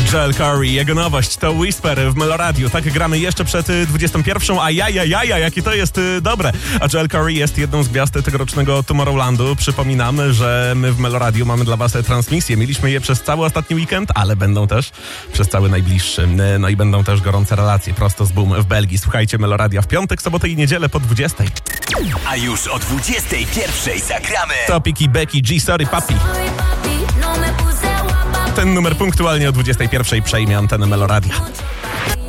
Joel Corey, jego nowość to Whisper w Meloradiu. Tak gramy jeszcze przed 21, a jakie to jest dobre. A Joel Corey jest jedną z gwiazd tegorocznego Tomorrowlandu. Przypominamy, że my w Meloradiu mamy dla was transmisje. Mieliśmy je przez cały ostatni weekend, ale będą też przez cały najbliższy. No i będą też gorące relacje prosto z Boom w Belgii. Słuchajcie Meloradia w piątek, sobotę i niedzielę po 20. A już o 21 zagramy Topik i Becky G, Sorry Papi. Ten numer punktualnie o 21 przejmie antenę Meloradia.